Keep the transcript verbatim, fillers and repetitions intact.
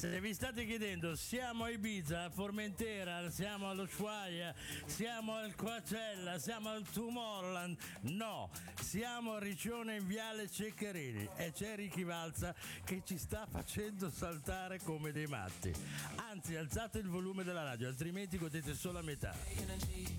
Se vi state chiedendo, siamo a Ibiza, a Formentera, siamo allo Ushuaia, siamo al Coachella, siamo al Tomorrowland? No, siamo a Riccione in Viale Ceccarini e c'è Ricky Valza che ci sta facendo saltare come dei matti. Anzi, alzate il volume della radio, altrimenti godete solo a metà.